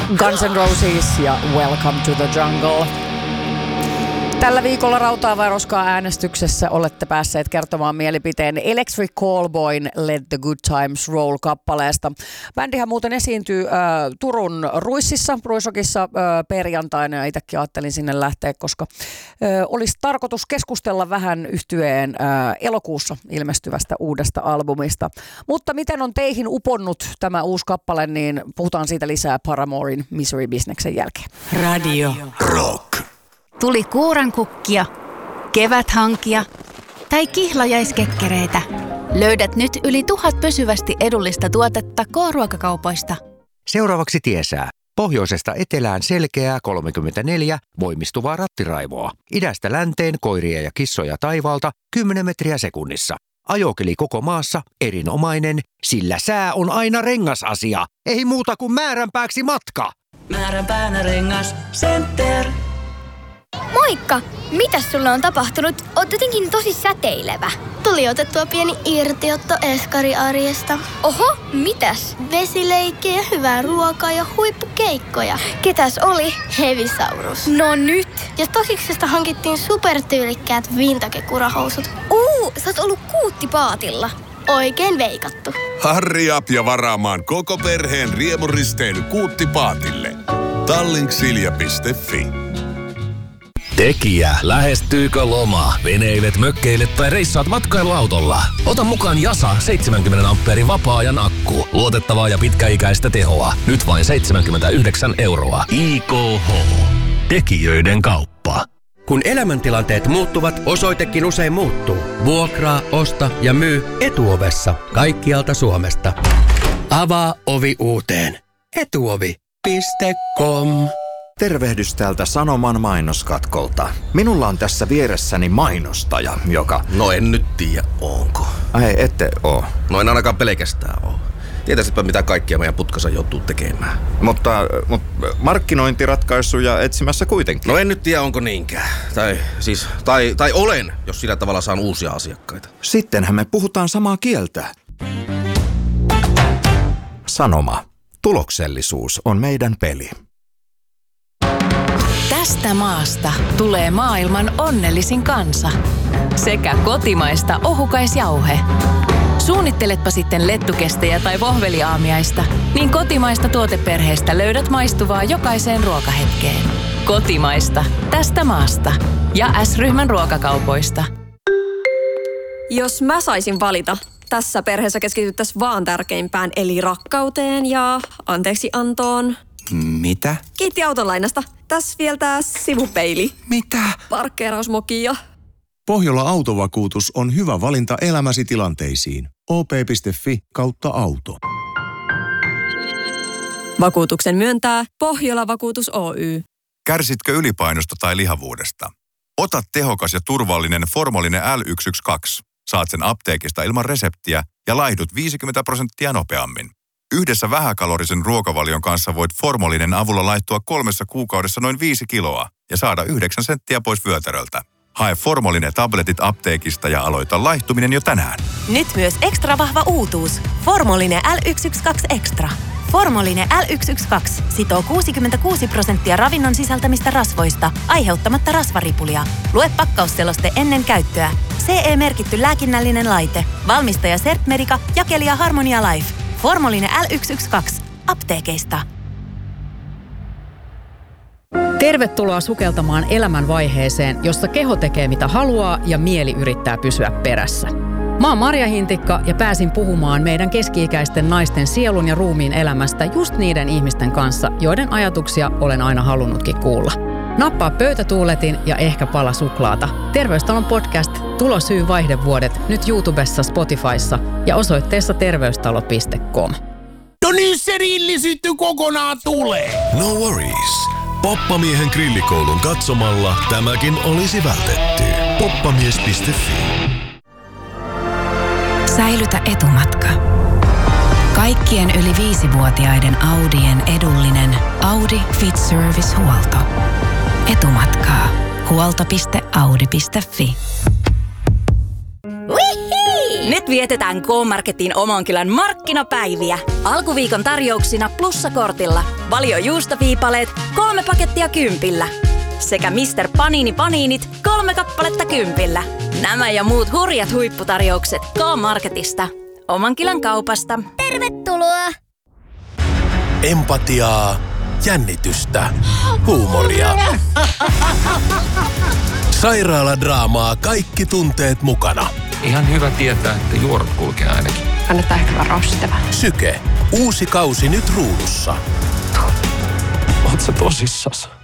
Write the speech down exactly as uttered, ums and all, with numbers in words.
Guns N' Roses ja Welcome to the Jungle. Tällä viikolla Rautaa vai Roskaa -äänestyksessä olette päässeet kertomaan mielipiteen Electric Callboyn Let the Good Times Roll-kappaleesta. Bändihän muuten esiintyy äh, Turun Ruississa, Ruissokissa äh, perjantaina, ja itsekin ajattelin sinne lähteä, koska äh, olisi tarkoitus keskustella vähän yhtyeen äh, elokuussa ilmestyvästä uudesta albumista. Mutta miten on teihin uponnut tämä uusi kappale, niin puhutaan siitä lisää Paramoren Misery Businessin jälkeen. Radio Rock. Tuli kuurankukkia, keväthankia tai kihlajaiskekkereitä. Löydät nyt yli tuhat pysyvästi edullista tuotetta K-ruokakaupoista. Seuraavaksi tiesää. Pohjoisesta etelään selkeää kolmekymmentäneljä voimistuvaa rattiraivoa. Idästä länteen koiria ja kissoja taivaalta kymmenen metriä sekunnissa. Ajokeli koko maassa erinomainen, sillä sää on aina rengasasia. Ei muuta kuin määränpääksi matka. Määränpäänä rengas Center. Moikka! Mitäs sulle on tapahtunut? Oot jotenkin tosi säteilevä. Tuli otettua pieni irtiotto eskariarjesta. Oho, mitäs? Vesileikkejä, hyvää ruokaa ja huippukeikkoja. Ketäs oli? Hevisaurus. No nyt! Ja Tosiksesta hankittiin supertyylikkäät vintage-kurahousut. Uu, sä oot ollut kuuttipaatilla. Oikein veikattu. Hurry up ja varaamaan koko perheen riemuristeily Kuuttipaatille. Tallink-silja piste fi. Tekijä, lähestyykö loma? Veneilet, mökkeilet tai reissaat matkailuautolla? Ota mukaan Jasa seitsemänkymmentä ampeerin vapaa-ajan akku. Luotettavaa ja pitkäikäistä tehoa. Nyt vain seitsemänkymmentäyhdeksän euroa. I K H. Tekijöiden kauppa. Kun elämäntilanteet muuttuvat, osoitekin usein muuttuu. Vuokraa, osta ja myy Etuovessa kaikkialta Suomesta. Avaa ovi uuteen. Etuovi piste com. Tervehdys täältä Sanoman mainoskatkolta. Minulla on tässä vieressäni mainostaja, joka... No en nyt tiedä, onko. Ai, ette oo. No en ainakaan pelkästään oo. Tietäisitpä mitä kaikkia meidän putkassa joutuu tekemään. Mutta, mutta markkinointiratkaisuja etsimässä kuitenkin. No en nyt tiedä, onko niinkään. Tai siis, tai, tai olen, jos sillä tavalla saan uusia asiakkaita. Sittenhän me puhutaan samaa kieltä. Sanoma. Tuloksellisuus on meidän peli. Tästä maasta tulee maailman onnellisin kansa. Sekä kotimaista ohukaisjauhe. Suunnitteletpa sitten lettukestejä tai vohveliaamiaista, niin kotimaista tuoteperheestä löydät maistuvaa jokaiseen ruokahetkeen. Kotimaista. Tästä maasta. Ja S-ryhmän ruokakaupoista. Jos mä saisin valita, tässä perheessä keskityttäisiin vaan tärkeimpään, eli rakkauteen ja anteeksiantoon. Mitä? Kiitti autolainasta. Tässä vielä tää sivupeili. Mitä? Parkkeerausmoki ja... Pohjola-autovakuutus on hyvä valinta elämäsi tilanteisiin. o p piste fi kautta auto. Vakuutuksen myöntää Pohjola Vakuutus Oy. Kärsitkö ylipainosta tai lihavuudesta? Ota tehokas ja turvallinen Formolinen L yksi yksi kaksi. Saat sen apteekista ilman reseptiä ja laihdut viisikymmentä prosenttia nopeammin. Yhdessä vähäkalorisen ruokavalion kanssa voit Formolinen avulla laihtua kolmessa kuukaudessa noin viisi kiloa ja saada yhdeksän senttiä pois vyötäröltä. Hae Formolinen tabletit apteekista ja aloita laihtuminen jo tänään. Nyt myös ekstra vahva uutuus. Formolinen L yksi yksi kaksi Extra. Formolinen L yksi yksi kaksi sitoo kuusikymmentäkuusi prosenttia ravinnon sisältämistä rasvoista, aiheuttamatta rasvaripulia. Lue pakkausseloste ennen käyttöä. C E-merkitty lääkinnällinen laite. Valmistaja Sertmedica, jakelija Harmonia Life. Formolinen L yksi yksi kaksi. Apteekeista. Tervetuloa sukeltamaan elämänvaiheeseen, jossa keho tekee mitä haluaa ja mieli yrittää pysyä perässä. Mä oon Marja Hintikka ja pääsin puhumaan meidän keski-ikäisten naisten sielun ja ruumiin elämästä just niiden ihmisten kanssa, joiden ajatuksia olen aina halunnutkin kuulla. Nappaa pöytätuuletin ja ehkä pala suklaata. Terveystalon podcast Tulosyy vaihdevuodet nyt YouTubessa, Spotifyssa ja osoitteessa terveystalo piste com. No niin se rillisyytty kokonaan tulee! No worries. Poppamiehen grillikoulun katsomalla tämäkin olisi vältetty. poppamies piste fi. Säilytä etumatka. Kaikkien yli viisivuotiaiden Audien edullinen Audi Fit Service-huolto. Etumatkaa. huolto piste audi piste fi. Wihii! Nyt vietetään K-Marketin Omankylän markkinapäiviä. Alkuviikon tarjouksina plussakortilla. Valio juustoviipaleet, kolme pakettia kympillä. Sekä mister Panini Paniinit, kolme kappaletta kympillä. Nämä ja muut hurjat huipputarjoukset K-Marketista. Omankylän kaupasta. Tervetuloa! Empatiaa, jännitystä, huumoria. Sairaaladraamaa, kaikki tunteet mukana. Ihan hyvä tietää, että juorut kulkee ainakin. Kannattaa ehkä varoistella. Syke, uusi kausi nyt ruudussa. Oot sä tosissas?